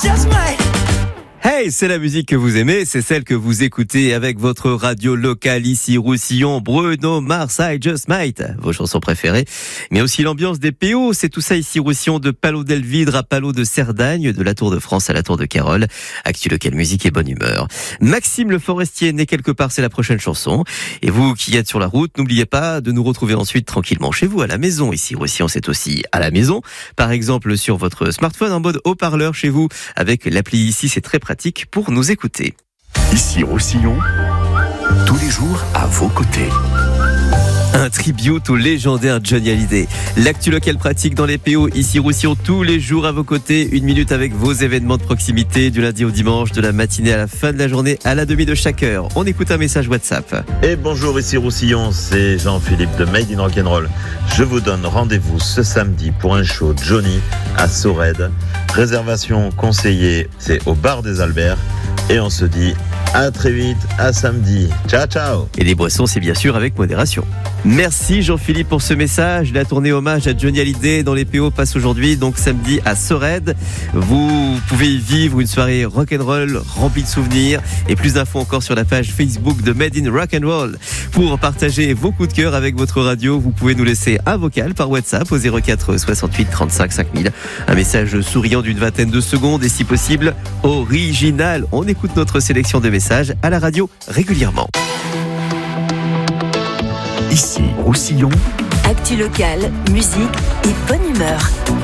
just might. Hey, c'est la musique que vous aimez, c'est celle que vous écoutez avec votre radio locale ici, Roussillon, Bruno Mars, I Just Might, vos chansons préférées, mais aussi l'ambiance des PO, c'est tout ça ici, Roussillon, de Palau d'Elvidre à Palau de Cerdagne, de la Tour de France à la Tour de Carole, actu local musique et bonne humeur. Maxime Le Forestier né quelque part, c'est la prochaine chanson, et vous qui êtes sur la route, n'oubliez pas de nous retrouver ensuite tranquillement chez vous, à la maison, ici, Roussillon, c'est aussi à la maison, par exemple sur votre smartphone en mode haut-parleur chez vous, avec l'appli ici, c'est très pratique pour nous écouter. Ici Roussillon, tous les jours à vos côtés. Un tribute au légendaire Johnny Hallyday. L'actu locale pratique dans les PO, ici Roussillon, tous les jours à vos côtés. 1 minute avec vos événements de proximité, du lundi au dimanche, de la matinée à la fin de la journée, à la demi de chaque heure. On écoute un message WhatsApp. Et bonjour, ici Roussillon, c'est Jean-Philippe de Made in Rock'n'Roll. Je vous donne rendez-vous ce samedi pour un show Johnny à Sorède. Réservation conseillée, c'est au bar des Alberts. Et on se dit à très vite, à samedi. Ciao, ciao. Et les boissons, c'est bien sûr avec modération. Merci Jean-Philippe pour ce message. La tournée hommage à Johnny Hallyday dans les PO passe aujourd'hui, donc samedi à Sorède. Vous pouvez y vivre une soirée rock'n'roll remplie de souvenirs et plus d'infos encore sur la page Facebook de Made in Rock'n'Roll. Pour partager vos coups de cœur avec votre radio, vous pouvez nous laisser un vocal par WhatsApp au 04 68 35 5000. Un message souriant d'une vingtaine de secondes et si possible original. On écoute notre sélection de messages à la radio régulièrement. Ici Roussillon, actu locale, musique et bonne humeur.